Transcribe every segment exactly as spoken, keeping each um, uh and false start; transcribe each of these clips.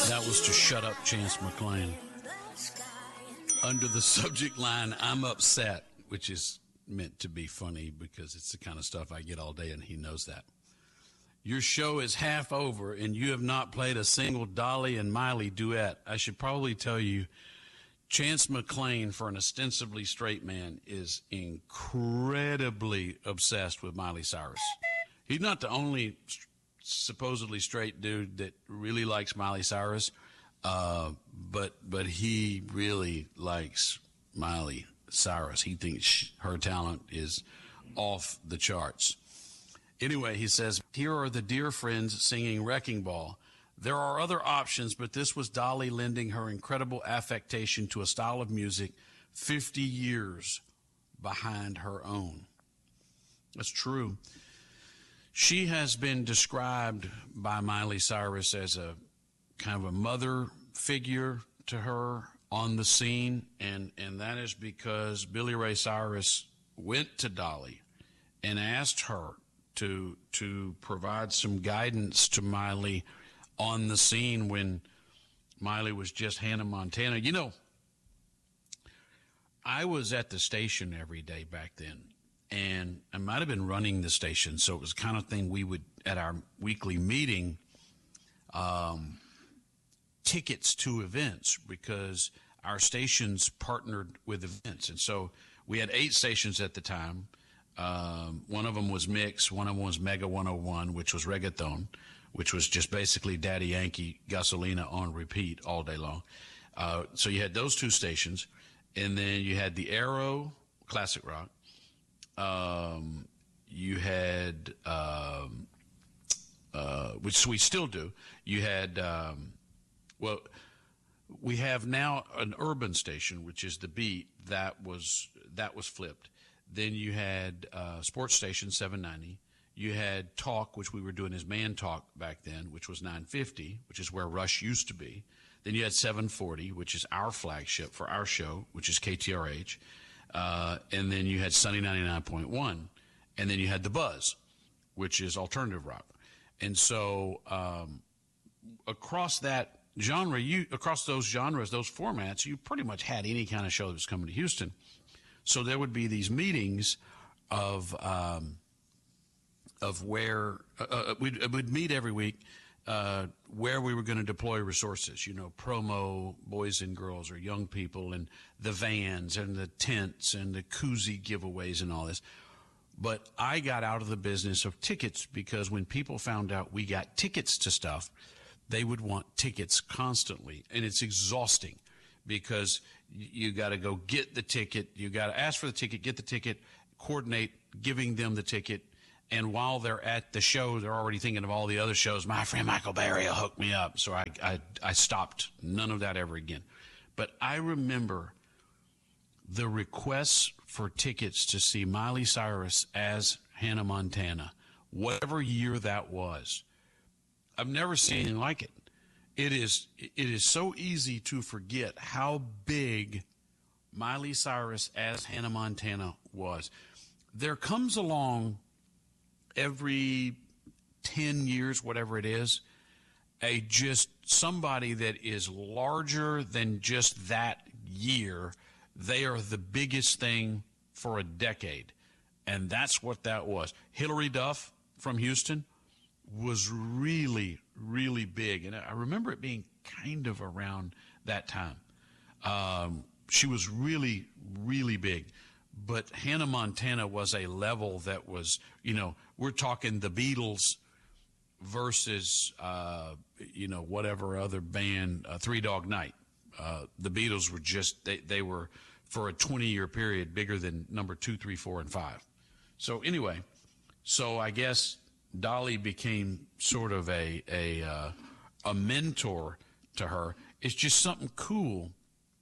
That was to Shut Up, Chance McClain. Under the subject line, I'm upset, which is meant to be funny because it's the kind of stuff I get all day, and he knows that. Your show is half over, and you have not played a single Dolly and Miley duet. I should probably tell you, Chance McClain, for an ostensibly straight man, is incredibly obsessed with Miley Cyrus. He's not the only supposedly straight dude that really likes Miley Cyrus, uh, but but he really likes Miley Cyrus. He thinks she, her talent is off the charts. Anyway, he says, here are the dear friends singing Wrecking Ball. There are other options, but this was Dolly lending her incredible affectation to a style of music fifty years behind her own. That's true. She has been described by Miley Cyrus as a kind of a mother figure to her on the scene, and, and that is because Billy Ray Cyrus went to Dolly and asked her to to provide some guidance to Miley on the scene when Miley was just Hannah Montana. You know, I was at the station every day back then, and I might have been running the station, so it was the kind of thing we would, at our weekly meeting, um, tickets to events, because our stations partnered with events. And so we had eight stations at the time. Um, one of them was Mix, one of them was Mega one oh one, which was reggaeton, which was just basically Daddy Yankee Gasolina on repeat all day long. Uh, so you had those two stations, and then you had the Arrow, classic rock. Um, you had, um, uh, which we still do. You had, um, well, we have now an urban station, which is the Beat. That was that was flipped. Then you had uh, sports station seven ninety. You had Talk, which we were doing as Man Talk back then, which was nine fifty, which is where Rush used to be. Then you had seven forty, which is our flagship for our show, which is K T R H. Uh, and then you had Sunny ninety-nine point one. And then you had The Buzz, which is alternative rock. And so um, across that genre, you across those genres, those formats, you pretty much had any kind of show that was coming to Houston. So there would be these meetings of um, of where uh, uh, we'd, we'd meet every week uh, where we were going to deploy resources, you know, promo boys and girls or young people, and the vans and the tents and the koozie giveaways and all this. But I got out of the business of tickets, because when people found out we got tickets to stuff, they would want tickets constantly. And it's exhausting, because you got to go get the ticket. You got to ask for the ticket, get the ticket, coordinate giving them the ticket. And while they're at the show, they're already thinking of all the other shows. My friend Michael Berry will hook me up. So I, I, I stopped. None of that ever again. But I remember the requests for tickets to see Miley Cyrus as Hannah Montana, whatever year that was. I've never seen anything like it. It is it is so easy to forget how big Miley Cyrus as Hannah Montana was. There comes along every ten years, whatever it is, a just somebody that is larger than just that year. They are the biggest thing for a decade. And that's what that was. Hillary Duff from Houston was really, really big. And I remember it being kind of around that time. Um, she was really, really big. But Hannah Montana was a level that was, you know, we're talking the Beatles versus, uh, you know, whatever other band, uh, Three Dog Night. Uh, the Beatles were just, they, they were, for a twenty-year period, bigger than number two, three, four, and five. So anyway, so I guess Dolly became sort of a a uh, a mentor to her. It's just something cool.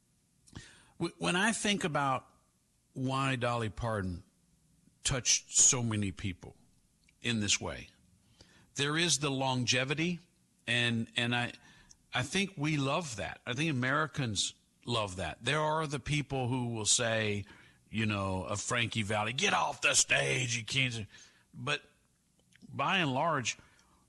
When I think about why Dolly Parton touched so many people in this way, there is the longevity, and and I I think we love that. I think Americans love that. There are the people who will say, you know, of Frankie Valli, get off the stage, you can't. But by and large,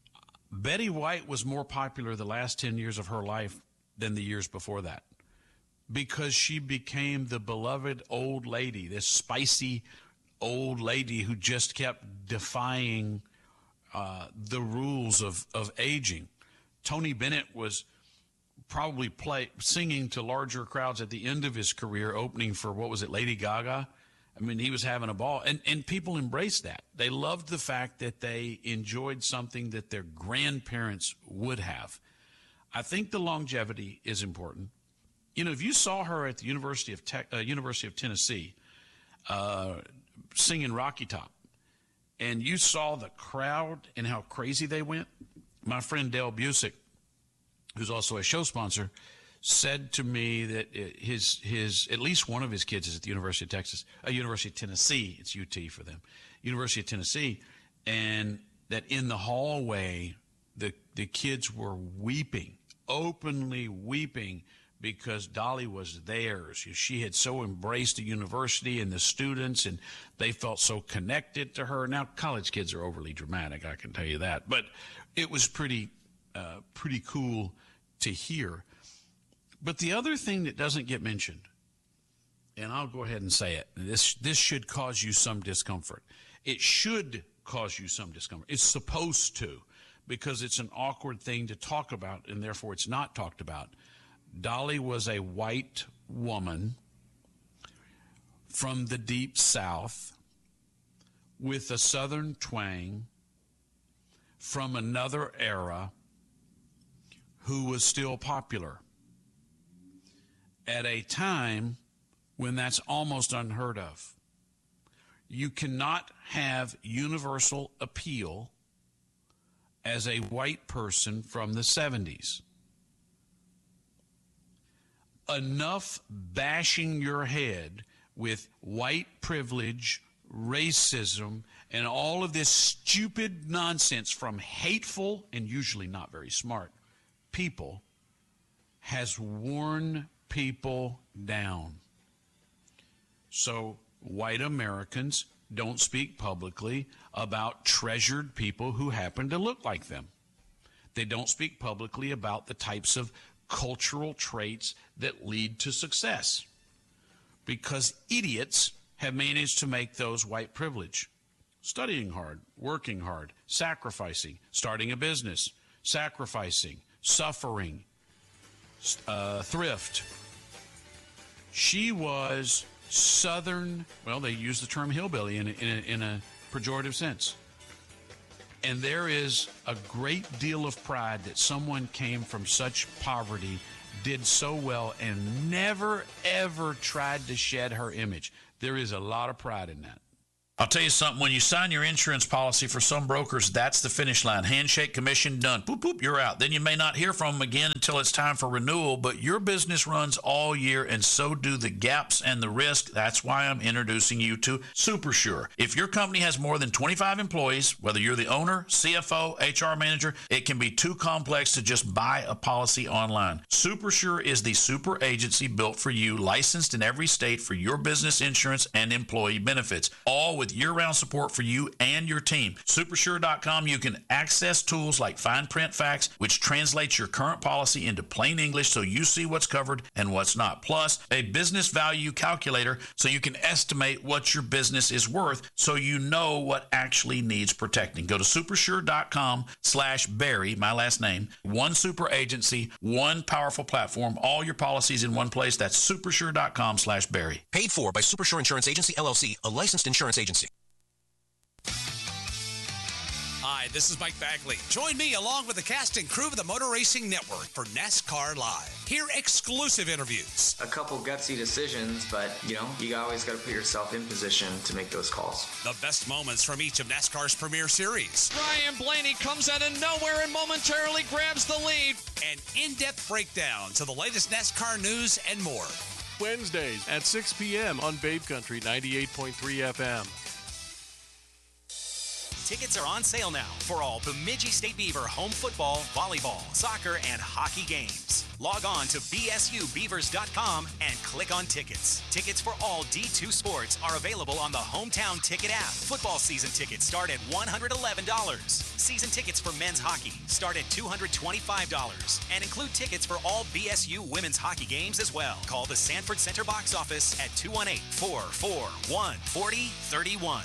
Betty White was more popular the last ten years of her life than the years before that, because she became the beloved old lady, this spicy old lady who just kept defying uh, the rules of, of aging. Tony Bennett was probably play, singing to larger crowds at the end of his career, opening for, what was it, Lady Gaga? I mean, he was having a ball, and, and people embraced that. They loved the fact that they enjoyed something that their grandparents would have. I think the longevity is important. You know, if you saw her at the University of Te- uh, University of Tennessee uh, singing Rocky Top, and you saw the crowd and how crazy they went, my friend Dale Busick, who's also a show sponsor, said to me that his his at least one of his kids is at the University of Texas, uh, University of Tennessee. It's U T for them, University of Tennessee, and that in the hallway, the the kids were weeping, openly weeping, because Dolly was theirs. She had so embraced the university and the students, and they felt so connected to her. Now, college kids are overly dramatic, I can tell you that, but it was pretty uh, pretty cool to hear. But the other thing that doesn't get mentioned, and I'll go ahead and say it, this this should cause you some discomfort. It should cause you some discomfort. It's supposed to, because it's an awkward thing to talk about, and therefore it's not talked about. Dolly was a white woman from the deep South with a Southern twang from another era who was still popular at a time when that's almost unheard of. You cannot have universal appeal as a white person from the seventies. Enough bashing your head with white privilege, racism, and all of this stupid nonsense from hateful and usually not very smart people has worn people down. So white Americans don't speak publicly about treasured people who happen to look like them. They don't speak publicly about the types of cultural traits that lead to success, because idiots have managed to make those white privilege. Studying hard, working hard, sacrificing, starting a business, sacrificing, suffering, uh, thrift. She was Southern, well, they use the term hillbilly in a, in a, in a pejorative sense. And there is a great deal of pride that someone came from such poverty, did so well, and never, ever tried to shed her image. There is a lot of pride in that. I'll tell you something, when you sign your insurance policy, for some brokers, that's the finish line. Handshake, commission, done. Boop, boop, you're out. Then you may not hear from them again until it's time for renewal, but your business runs all year, and so do the gaps and the risk. That's why I'm introducing you to SuperSure. If your company has more than twenty-five employees, whether you're the owner, C F O, H R manager, it can be too complex to just buy a policy online. SuperSure is the super agency built for you, licensed in every state for your business insurance and employee benefits, all with year-round support for you and your team. Supersure dot com, you can access tools like fine print facts, which translates your current policy into plain English so you see what's covered and what's not. Plus, a business value calculator so you can estimate what your business is worth so you know what actually needs protecting. Go to supersure dot com slash Barry, my last name. One super agency, one powerful platform, all your policies in one place. That's supersure dot com slash Barry. Paid for by Supersure Insurance Agency, L L C, a licensed insurance agency. Hi, this is Mike Bagley. Join me along with the cast and crew of the Motor Racing Network for NASCAR Live. Hear exclusive interviews. A couple gutsy decisions, but, you know, you always got to put yourself in position to make those calls. The best moments from each of NASCAR's premier series. Ryan Blaney comes out of nowhere and momentarily grabs the lead. An in-depth breakdown to the latest NASCAR news and more. Wednesdays at six p.m. on Babe Country ninety-eight point three F M. Tickets are on sale now for all Bemidji State Beaver home football, volleyball, soccer, and hockey games. Log on to B S U Beavers dot com and click on tickets. Tickets for all D two sports are available on the Hometown Ticket app. Football season tickets start at one hundred eleven dollars. Season tickets for men's hockey start at two hundred twenty-five dollars and include tickets for all B S U women's hockey games as well. Call the Sanford Center box office at two one eight, four four one, four zero three one.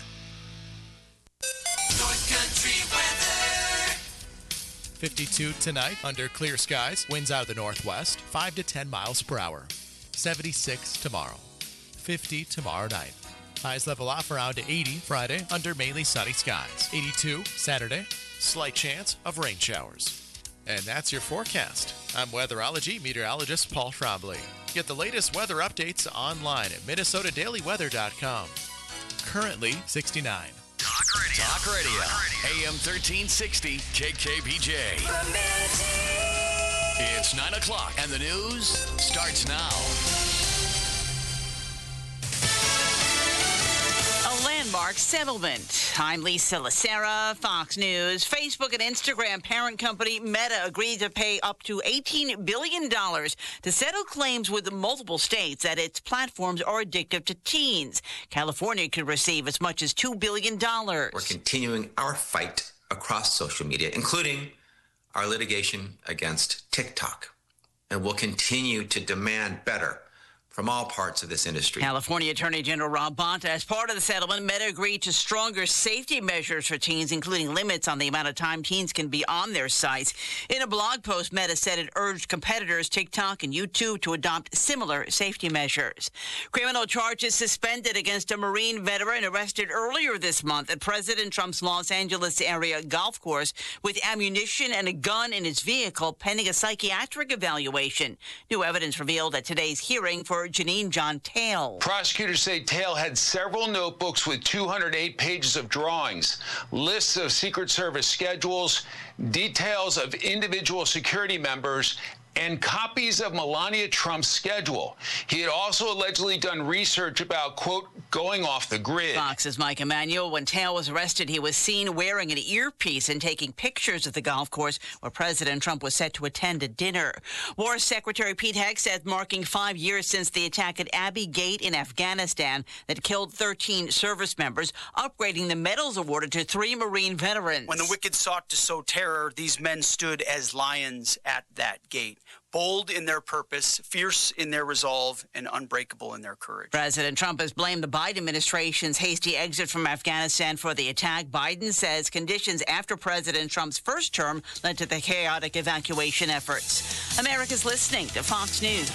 North Country weather. fifty-two tonight under clear skies. Winds out of the northwest, five to ten miles per hour. seventy-six tomorrow. fifty tomorrow night. Highs level off around to eighty Friday under mainly sunny skies. eighty-two Saturday. Slight chance of rain showers. And that's your forecast. I'm weatherology meteorologist Paul Trombley. Get the latest weather updates online at Minnesota Daily Weather dot com. Currently sixty-nine. Talk Radio. Talk Radio. A M thirteen sixty K K B J. It's nine o'clock and the news starts now. A landmark settlement. I'm Lisa Lacera, Fox News. Facebook and Instagram parent company Meta agreed to pay up to eighteen billion dollars to settle claims with multiple states that its platforms are addictive to teens. California could receive as much as two billion dollars. We're continuing our fight across social media, including our litigation against TikTok. And we'll continue to demand better from all parts of this industry. California Attorney General Rob Bonta, as part of the settlement, Meta agreed to stronger safety measures for teens, including limits on the amount of time teens can be on their sites. In a blog post, Meta said it urged competitors TikTok and YouTube to adopt similar safety measures. Criminal charges suspended against a Marine veteran arrested earlier this month at President Trump's Los Angeles area golf course with ammunition and a gun in his vehicle pending a psychiatric evaluation. New evidence revealed at today's hearing for Janine John Tail. Prosecutors say Tail had several notebooks with two hundred eight pages of drawings, lists of Secret Service schedules, details of individual security members, and copies of Melania Trump's schedule. He had also allegedly done research about, quote, going off the grid. Fox's Mike Emanuel. When Tail was arrested, he was seen wearing an earpiece and taking pictures of the golf course where President Trump was set to attend a dinner. War Secretary Pete Hegseth marking five years since the attack at Abbey Gate in Afghanistan that killed thirteen service members, upgrading the medals awarded to three Marine veterans. When the wicked sought to sow terror, these men stood as lions at that gate. Bold in their purpose, fierce in their resolve, and unbreakable in their courage. President Trump has blamed the Biden administration's hasty exit from Afghanistan for the attack. Biden says conditions after President Trump's first term led to the chaotic evacuation efforts. America's listening to Fox News.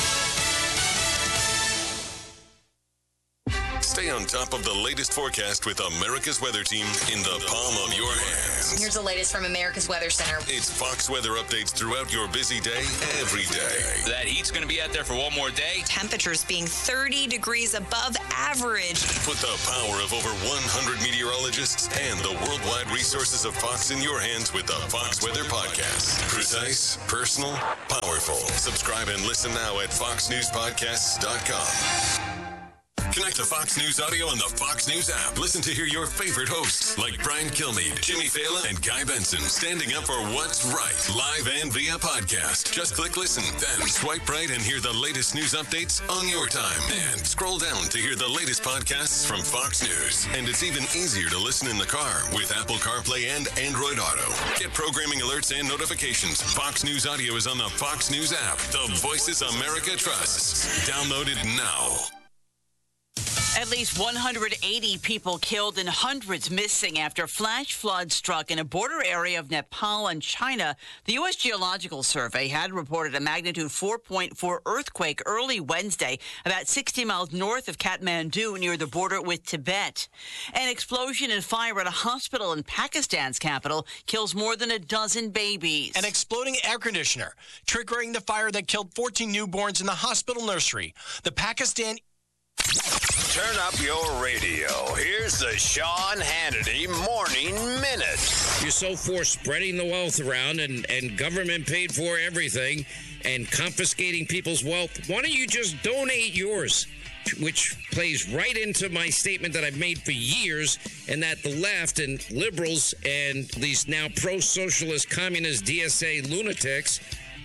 Stay on top of the latest forecast with America's Weather Team in the palm of your hands. Here's the latest from America's Weather Center. It's Fox weather updates throughout your busy day, every day. That heat's going to be out there for one more day. Temperatures being thirty degrees above average. Put the power of over one hundred meteorologists and the worldwide resources of Fox in your hands with the Fox Weather Podcast. Precise, personal, powerful. Subscribe and listen now at fox news podcasts dot com. Connect to Fox News Audio on the Fox News app. Listen to hear your favorite hosts like Brian Kilmeade, Jimmy Fallon, and Guy Benson standing up for what's right, live and via podcast. Just click listen, then swipe right and hear the latest news updates on your time. And scroll down to hear the latest podcasts from Fox News. And it's even easier to listen in the car with Apple CarPlay and Android Auto. Get programming alerts and notifications. Fox News Audio is on the Fox News app. The voices America trusts. Download it now. At least one hundred eighty people killed and hundreds missing after flash floods struck in a border area of Nepal and China. The U S Geological Survey had reported a magnitude four point four earthquake early Wednesday, about sixty miles north of Kathmandu near the border with Tibet. An explosion and fire at a hospital in Pakistan's capital kills more than a dozen babies. An exploding air conditioner triggering the fire that killed fourteen newborns in the hospital nursery. The Pakistan... Turn up your radio. Here's the Sean Hannity Morning Minute. You're so for spreading the wealth around and, and government paid for everything and confiscating people's wealth. Why don't you just donate yours? Which plays right into my statement that I've made for years, and that the left and liberals and these now pro-socialist communist D S A lunatics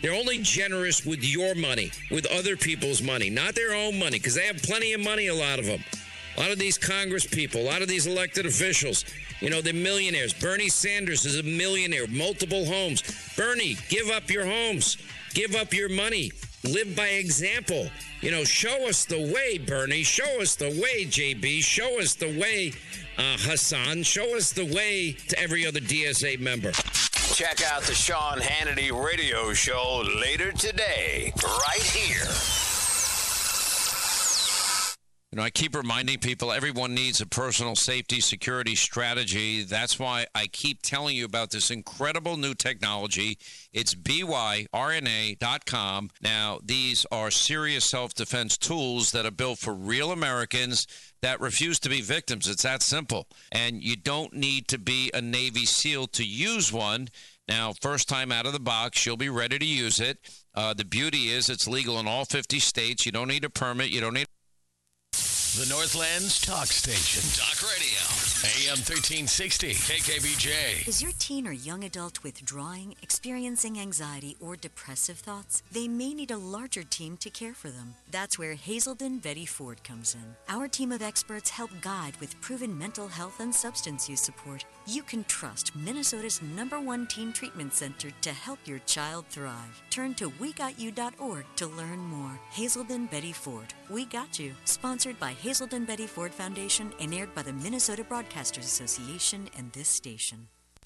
They're only generous with your money, with other people's money, not their own money, because they have plenty of money, a lot of them. A lot of these Congress people, a lot of these elected officials, you know, they're millionaires. Bernie Sanders is a millionaire, multiple homes. Bernie, give up your homes. Give up your money. Live by example. You know, show us the way, Bernie. Show us the way, J B. Show us the way, uh, Hassan. Show us the way to every other D S A member. Check out the Sean Hannity radio show later today, right here. You know, I keep reminding people everyone needs a personal safety security strategy. That's why I keep telling you about this incredible new technology. It's B Y R N A dot com. Now, these are serious self-defense tools that are built for real Americans that refuse to be victims. It's that simple. And you don't need to be a Navy SEAL to use one. Now, first time out of the box, you'll be ready to use it. Uh, the beauty is it's legal in all fifty states. You don't need a permit. You don't need The Northland's Talk Station. Talk Radio. A M thirteen sixty. K K B J. Is your teen or young adult withdrawing, experiencing anxiety, or depressive thoughts? They may need a larger team to care for them. That's where Hazelden Betty Ford comes in. Our team of experts help guide with proven mental health and substance use support. You can trust Minnesota's number one teen treatment center to help your child thrive. Turn to we got you dot org to learn more. Hazelden Betty Ford. We Got You. Sponsored by Hazelden Betty Ford Foundation and aired by the Minnesota Broadcasters Association and this station.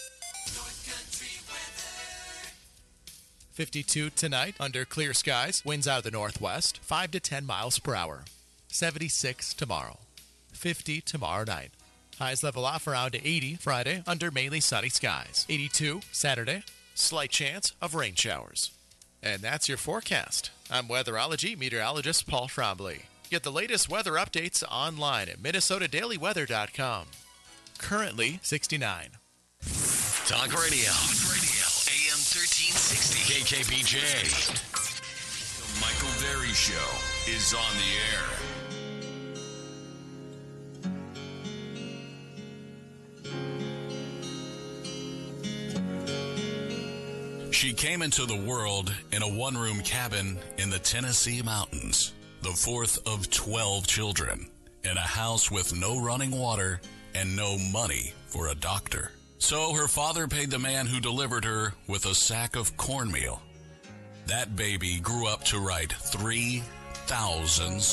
fifty-two tonight under clear skies. Winds out of the northwest, five to ten miles per hour. seventy-six tomorrow. fifty tomorrow night. Highs level off around to eighty Friday under mainly sunny skies. eighty-two Saturday. Slight chance of rain showers. And that's your forecast. I'm weatherology meteorologist Paul Trombley. Get the latest weather updates online at Minnesota Daily Weather dot com. Currently sixty-nine. Talk Radio. Talk Radio. A M thirteen sixty. K K B J. The Michael Berry Show is on the air. She came into the world in a one-room cabin in the Tennessee mountains, the fourth of twelve children, in a house with no running water and no money for a doctor. So her father paid the man who delivered her with a sack of cornmeal. That baby grew up to write three thousand